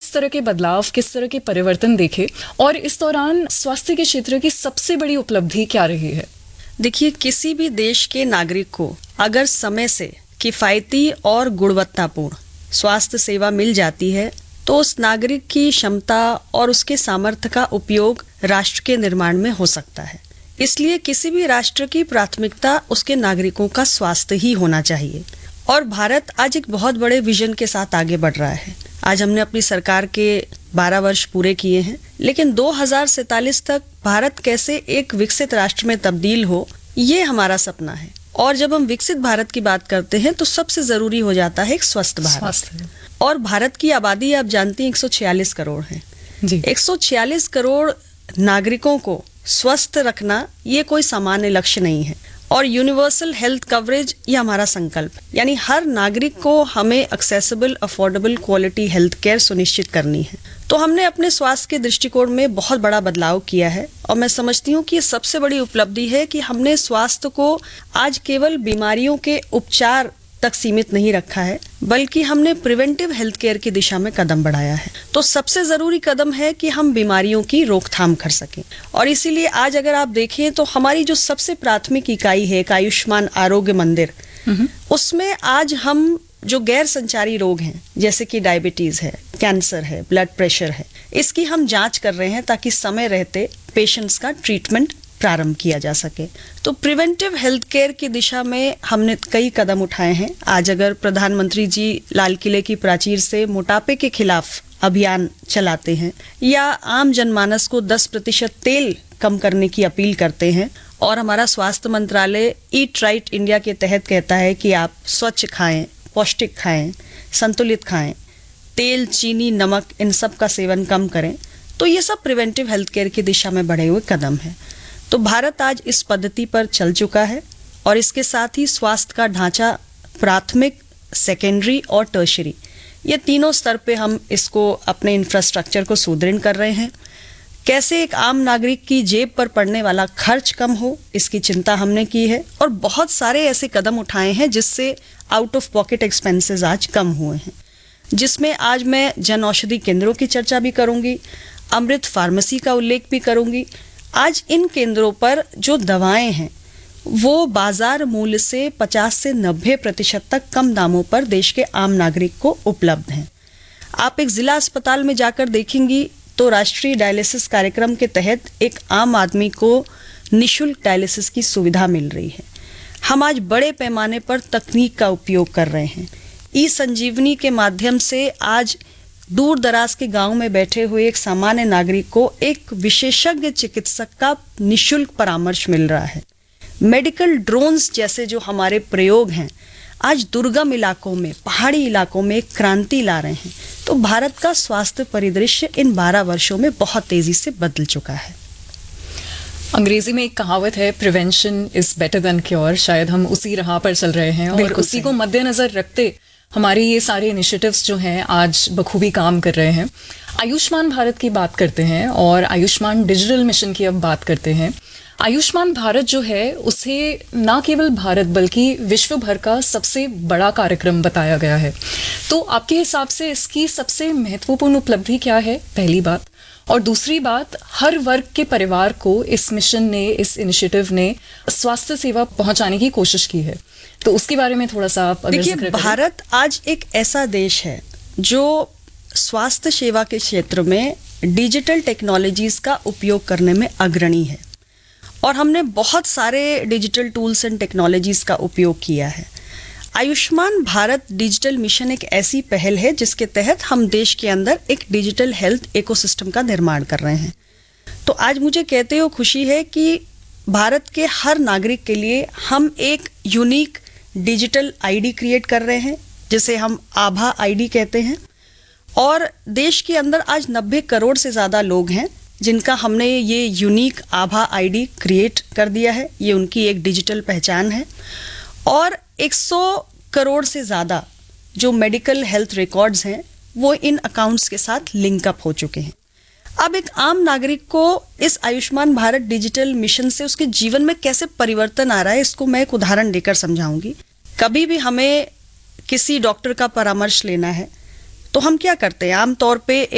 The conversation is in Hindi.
किस तरह के बदलाव, किस तरह के परिवर्तन देखे और इस दौरान स्वास्थ्य के क्षेत्र की सबसे बड़ी उपलब्धि क्या रही है? देखिए, किसी भी देश के नागरिक को अगर समय से किफायती और गुणवत्तापूर्ण स्वास्थ्य सेवा मिल जाती है तो उस नागरिक की क्षमता और उसके सामर्थ्य का उपयोग राष्ट्र के निर्माण में हो सकता है। इसलिए किसी भी राष्ट्र की प्राथमिकता उसके नागरिकों का स्वास्थ्य ही होना चाहिए। और भारत आज एक बहुत बड़े विजन के साथ आगे बढ़ रहा है। आज हमने अपनी सरकार के 12 वर्ष पूरे किए हैं, लेकिन 2047 तक भारत कैसे एक विकसित राष्ट्र में तब्दील हो, ये हमारा सपना है। और जब हम विकसित भारत की बात करते हैं तो सबसे जरूरी हो जाता है एक स्वस्थ भारत। और भारत की आबादी आप जानती हैं 146 करोड़ है जी। 146 करोड़ नागरिकों को स्वस्थ रखना ये कोई सामान्य लक्ष्य नहीं है। और यूनिवर्सल हेल्थ कवरेज ये हमारा संकल्प, यानी हर नागरिक को हमें accessible, affordable, quality health care सुनिश्चित करनी है। तो हमने अपने स्वास्थ्य के दृष्टिकोण में बहुत बड़ा बदलाव किया है और मैं समझती हूँ कि ये सबसे बड़ी उपलब्धि है कि हमने स्वास्थ्य को आज केवल बीमारियों के उपचार तक सीमित नहीं रखा है, बल्कि हमने प्रिवेंटिव हेल्थ केयर की दिशा में कदम बढ़ाया है। तो सबसे जरूरी कदम है कि हम बीमारियों की रोकथाम कर सकें। और इसीलिए आज अगर आप देखें तो हमारी जो सबसे प्राथमिक इकाई है एक आयुष्मान आरोग्य मंदिर, उसमें आज हम जो गैर संचारी रोग हैं जैसे कि डायबिटीज है, कैंसर है, ब्लड प्रेशर है, इसकी हम जांच कर रहे हैं ताकि समय रहते पेशेंट्स का ट्रीटमेंट प्रारंभ किया जा सके। तो प्रिवेंटिव हेल्थ केयर की दिशा में हमने कई कदम उठाए हैं। आज अगर प्रधानमंत्री जी लाल किले की प्राचीर से मोटापे के खिलाफ अभियान चलाते हैं या आम जनमानस को 10% तेल कम करने की अपील करते हैं और हमारा स्वास्थ्य मंत्रालय ईट राइट इंडिया के तहत कहता है कि आप स्वच्छ खाएं, पौष्टिक खाएं, संतुलित खाएं, तेल, चीनी, नमक इन सब का सेवन कम करें, तो ये सब प्रिवेंटिव हेल्थ केयर की दिशा में बढ़े हुए कदम हैं। तो भारत आज इस पद्धति पर चल चुका है और इसके साथ ही स्वास्थ्य का ढांचा प्राथमिक, सेकेंडरी और टर्शरी, ये तीनों स्तर पे हम इसको अपने इंफ्रास्ट्रक्चर को सुदृढ़ कर रहे हैं। कैसे एक आम नागरिक की जेब पर पड़ने वाला खर्च कम हो, इसकी चिंता हमने की है और बहुत सारे ऐसे कदम उठाए हैं जिससे आउट ऑफ पॉकेट एक्सपेंसेस आज कम हुए हैं, जिसमें आज मैं जन औषधि केंद्रों की चर्चा भी करूंगी, अमृत फार्मेसी का उल्लेख भी करूंगी। आज इन केंद्रों पर जो दवाएं हैं वो बाजार मूल्य से 50 से 90% तक कम दामों पर देश के आम नागरिक को उपलब्ध हैं। आप एक जिला अस्पताल में जाकर देखेंगी तो राष्ट्रीय डायलिसिस कार्यक्रम के तहत एक आम आदमी को निःशुल्क डायलिसिस की सुविधा मिल रही है। हम आज बड़े पैमाने पर तकनीक का उपयोग कर रहे हैं। ई संजीवनी के माध्यम से आज दूर दराज के गांव में बैठे हुए एक सामान्य नागरिक को एक विशेषज्ञ चिकित्सक का निःशुल्क परामर्श मिल रहा है। मेडिकल ड्रोन्स जैसे जो हमारे प्रयोग हैं आज दुर्गम इलाकों में, पहाड़ी इलाकों में एक क्रांति ला रहे हैं। तो भारत का स्वास्थ्य परिदृश्य इन 12 वर्षों में बहुत तेजी से बदल चुका है। अंग्रेजी में एक कहावत है, prevention is better than cure. शायद हम उसी राह पर चल रहे हैं और उसी को मद्देनजर रखते हमारे ये सारे इनिशिएटिव्स जो हैं आज बखूबी काम कर रहे हैं। आयुष्मान भारत की बात करते हैं और आयुष्मान डिजिटल मिशन की अब बात करते हैं। आयुष्मान भारत जो है उसे ना केवल भारत बल्कि विश्व भर का सबसे बड़ा कार्यक्रम बताया गया है। तो आपके हिसाब से इसकी सबसे महत्वपूर्ण उपलब्धि क्या है, पहली बात। और दूसरी बात, हर वर्ग के परिवार को इस मिशन ने, इस इनिशिएटिव ने स्वास्थ्य सेवा पहुंचाने की कोशिश की है, तो उसके बारे में थोड़ा सा आप देखिए, भारत आज एक ऐसा देश है जो स्वास्थ्य सेवा के क्षेत्र में डिजिटल टेक्नोलॉजीज का उपयोग करने में अग्रणी है और हमने बहुत सारे डिजिटल टूल्स एंड टेक्नोलॉजीज का उपयोग किया है। आयुष्मान भारत डिजिटल मिशन एक ऐसी पहल है जिसके तहत हम देश के अंदर एक डिजिटल हेल्थ इकोसिस्टम का निर्माण कर रहे हैं। तो आज मुझे कहते हुए खुशी है कि भारत के हर नागरिक के लिए हम एक यूनिक डिजिटल आईडी क्रिएट कर रहे हैं जिसे हम आभा आईडी कहते हैं। और देश के अंदर आज 90 करोड़ से ज़्यादा लोग हैं जिनका हमने ये यूनिक आभा आईडी क्रिएट कर दिया है। ये उनकी एक डिजिटल पहचान है। और 100 करोड़ से ज़्यादा जो मेडिकल हेल्थ रिकॉर्ड्स हैं वो इन अकाउंट्स के साथ लिंकअप हो चुके हैं। अब एक आम नागरिक को इस आयुष्मान भारत डिजिटल मिशन से उसके जीवन में कैसे परिवर्तन आ रहा है, इसको मैं एक उदाहरण देकर समझाऊंगी। कभी भी हमें किसी डॉक्टर का परामर्श लेना है तो हम क्या करते हैं, आमतौर पे